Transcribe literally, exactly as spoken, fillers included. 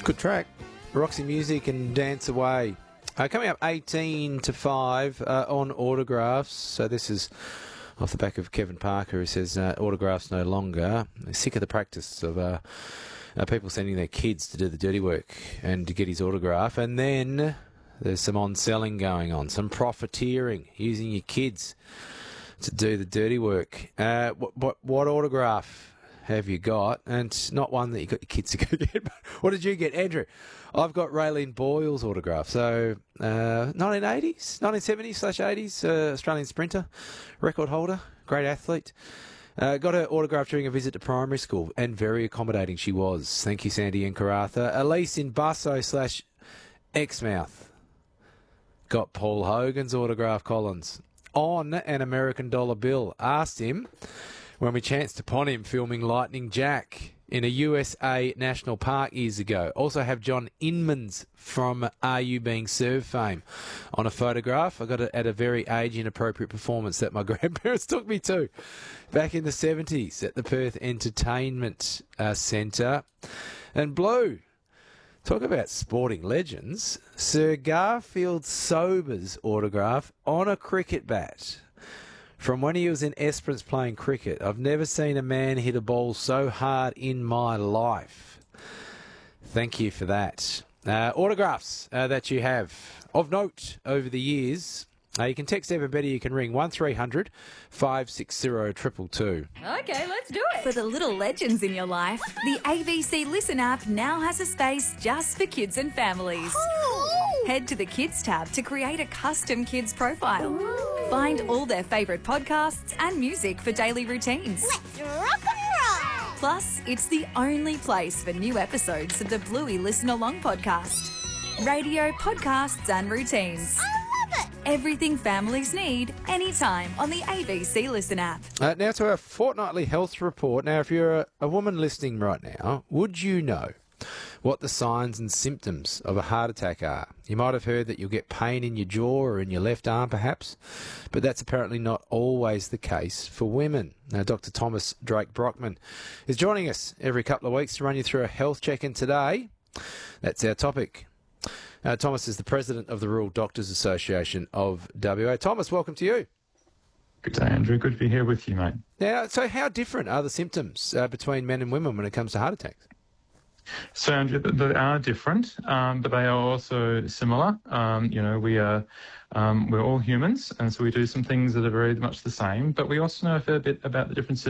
Good track. Roxy Music and Dance Away. Uh, coming up eighteen to five uh, on autographs. So this is off the back of Kevin Parker, who says uh, autographs no longer. They're sick of the practice of uh, uh, people sending their kids to do the dirty work and to get his autograph. And then there's some on-selling going on, some profiteering, using your kids to do the dirty work. Uh, what, what, what autograph have you got? And not one that you got your kids to go get. But what did you get, Andrew? I've got Raylene Boyle's autograph. So uh, nineteen eighties, nineteen seventies slash eighties, uh, Australian sprinter, record holder, great athlete. Uh, got her autograph during a visit to primary school, and very accommodating she was. Thank you, Sandy and Karatha. Elise in Busso slash Exmouth got Paul Hogan's autograph, Collins, on an American dollar bill. Asked him when we chanced upon him filming Lightning Jack in a U S A national park years ago. Also have John Inman's from Are You Being Served fame on a photograph. I got it at a very age-inappropriate performance that my grandparents took me to back in the seventies at the Perth Entertainment uh, Centre. And Blue, talk about sporting legends. Sir Garfield Sober's autograph on a cricket bat from when he was in Esperance playing cricket. I've never seen a man hit a ball so hard in my life. Thank you for that. Uh, autographs uh, that you have of note over the years. Uh, you can text even better, you can ring one three hundred, five six zero, two two two. Okay, let's do it. For the little legends in your life, the A B C Listen app now has a space just for kids and families. Ooh. Head to the Kids tab to create a custom kids profile. Ooh. Find all their favourite podcasts and music for daily routines. Let's rock and roll. Plus, it's the only place for new episodes of the Bluey Listen Along podcast. Radio, podcasts and routines. I love it. Everything families need, anytime on the A B C Listen app. Uh, now to our fortnightly health report. Now, if you're a, a woman listening right now, would you know what the signs and symptoms of a heart attack are? You might have heard that you'll get pain in your jaw or in your left arm perhaps, but that's apparently not always the case for women. Now, Doctor Thomas Drake Brockman is joining us every couple of weeks to run you through a health check-in today. That's our topic. Uh, Thomas is the president of the Rural Doctors Association of W A. Thomas, welcome to you. Good day, Andrew. Good to be here with you, mate. Now, so how different are the symptoms uh, between men and women when it comes to heart attacks? So, Andrew, they are different, um, but they are also similar. Um, you know, we are, um, we're all humans, and so we do some things that are very much the same, but we also know a fair bit about the differences